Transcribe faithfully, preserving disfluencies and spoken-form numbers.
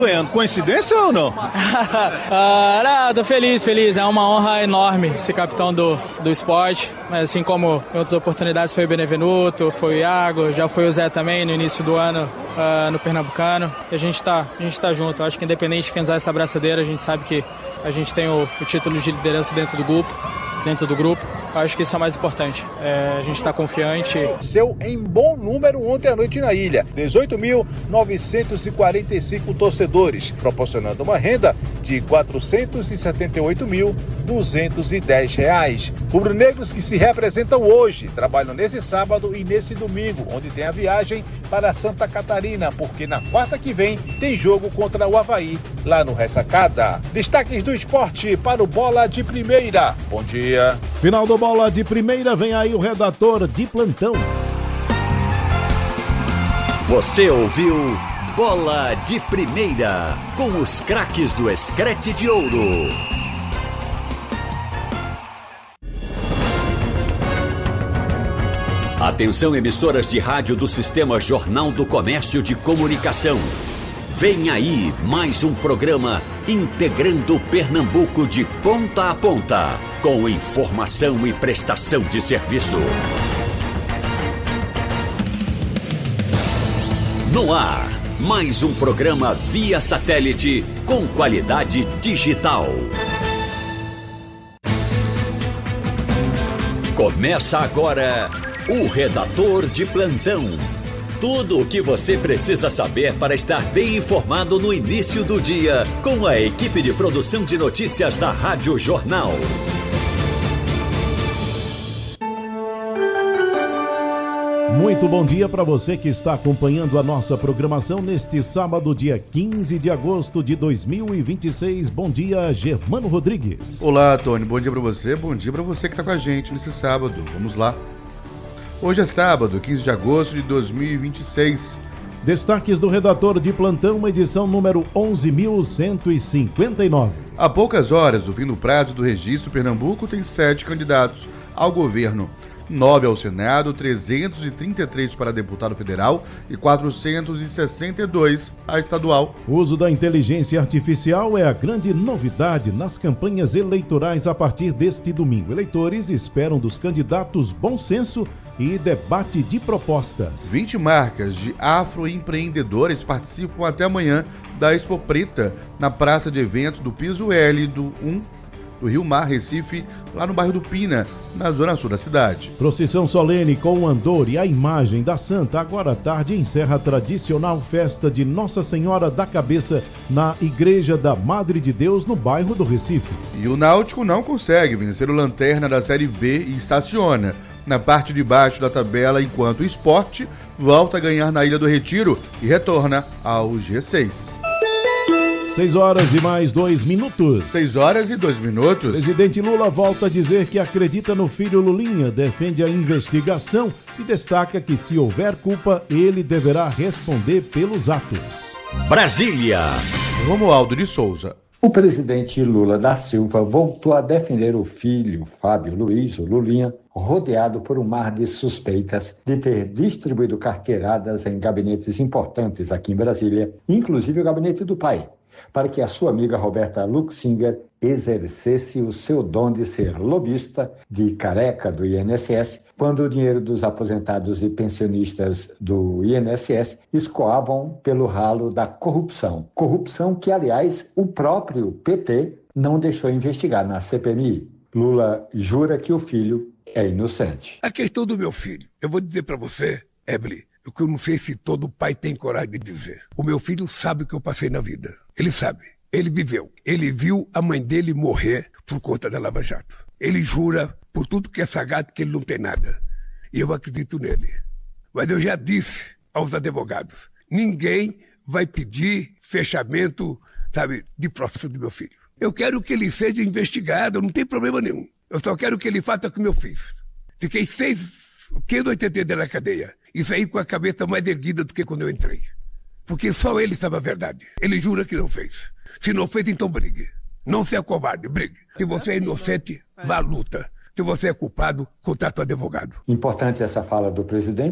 Coincidência ou não? ah, não, tô feliz, feliz. É uma honra enorme ser capitão do, do esporte. Mas assim como em outras oportunidades foi o Benevenuto, foi o Iago, já foi o Zé também no início do ano uh, no Pernambucano. E a gente tá, a gente tá junto. Eu acho que independente de quem usar essa abraçadeira, a gente sabe que a gente tem o, o título de liderança dentro do grupo. dentro do grupo, eu acho que isso é mais importante. É, a gente está confiante. Seu em bom número ontem à noite na ilha, dezoito mil novecentos e quarenta e cinco torcedores, proporcionando uma renda de quatrocentos e setenta e oito mil duzentos e dez reais. Rubro-negros que se representam hoje, trabalham nesse sábado e nesse domingo, onde tem a viagem para Santa Catarina, porque na quarta que vem tem jogo contra o Avaí, lá no Ressacada. Destaques do esporte para o Bola de Primeira. Bom dia. Final do Bola de Primeira, vem aí o redator de plantão. Você ouviu Bola de Primeira, com os craques do Escrete de Ouro. Atenção, emissoras de rádio do Sistema Jornal do Comércio de Comunicação. Vem aí mais um programa integrando Pernambuco de ponta a ponta, com informação e prestação de serviço. No ar, mais um programa via satélite com qualidade digital. Começa agora o Redator de Plantão. Tudo o que você precisa saber para estar bem informado no início do dia, com a equipe de produção de notícias da Rádio Jornal. Muito bom dia para você que está acompanhando a nossa programação neste sábado, dia quinze de agosto de dois mil e vinte e seis. Bom dia, Germano Rodrigues. Olá, Tony. Bom dia para você. Bom dia para você que está com a gente nesse sábado. Vamos lá. Hoje é sábado, quinze de agosto de dois mil e vinte e seis. Destaques do Redator de Plantão, edição número onze mil cento e cinquenta e nove. Há poucas horas do fim do prazo do registro, Pernambuco tem sete candidatos ao governo. Nove ao Senado, trezentos e trinta e três para deputado federal e quatrocentos e sessenta e dois a estadual. O uso da inteligência artificial é a grande novidade nas campanhas eleitorais a partir deste domingo. Eleitores esperam dos candidatos bom senso e debate de propostas. vinte marcas de afroempreendedores participam até amanhã da Expo Preta na Praça de Eventos do Piso L do um do Rio Mar, Recife, lá no bairro do Pina, na zona sul da cidade. Procissão solene com o andor e a imagem da Santa, agora à tarde, encerra a tradicional festa de Nossa Senhora da Cabeça na Igreja da Madre de Deus, no bairro do Recife. E o Náutico não consegue vencer o Lanterna da Série B e estaciona na parte de baixo da tabela, enquanto o Sport volta a ganhar na Ilha do Retiro e retorna ao G seis. Seis horas e mais dois minutos. Seis horas e dois minutos. Presidente Lula volta a dizer que acredita no filho Lulinha, defende a investigação e destaca que, se houver culpa, ele deverá responder pelos atos. Brasília. Romualdo de Souza. O presidente Lula da Silva voltou a defender o filho, Fábio Luiz, o Lulinha, rodeado por um mar de suspeitas de ter distribuído carteiradas em gabinetes importantes aqui em Brasília, inclusive o gabinete do pai, para que a sua amiga Roberta Luxinger exercesse o seu dom de ser lobista de careca do I N S S, quando o dinheiro dos aposentados e pensionistas do I N S S escoavam pelo ralo da corrupção. Corrupção que, aliás, o próprio P T não deixou investigar na C P M I. Lula jura que o filho é inocente. A questão do meu filho, eu vou dizer para você, Ebli, o que eu não sei se todo pai tem coragem de dizer. O meu filho sabe o que eu passei na vida. Ele sabe. Ele viveu. Ele viu a mãe dele morrer por conta da Lava Jato. Ele jura, por tudo que é sagrado, que ele não tem nada. E eu acredito nele. Mas eu já disse aos advogados, ninguém vai pedir fechamento, sabe, de processo do meu filho. Eu quero que ele seja investigado, não tem problema nenhum. Eu só quero que ele faça o que eu fiz. Fiquei seis, quinze, oitenta dias na cadeia. E saí com a cabeça mais erguida do que quando eu entrei. Porque só ele sabe a verdade. Ele jura que não fez. Se não fez, então brigue. Não seja covarde, brigue. Se você é inocente, vá à luta. Se você é culpado, contrate um advogado. Importante essa fala do presidente.